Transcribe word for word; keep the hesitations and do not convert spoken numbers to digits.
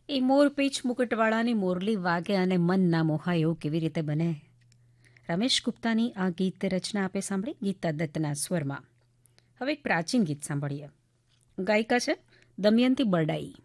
એ મોર પીછ મુકુટવાળાની મોરલી વાગે અને મન ના મોહાય એવું કેવી રીતે બને? રમેશ ગુપ્તાની આ ગીત રચના આપે સાંભળી ગીતા દત્તના સ્વરમાં. હવે એક પ્રાચીન ગીત સાંભળીએ. ગાયિકા છે દમયંતી બરડાઈ.